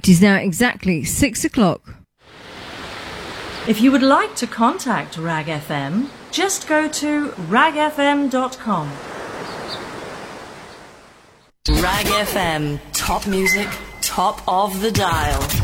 It is now exactly 6 o'clock. If you would like to contact RAG FM, just go to ragfm.com. RAG FM, top music, top of the dial.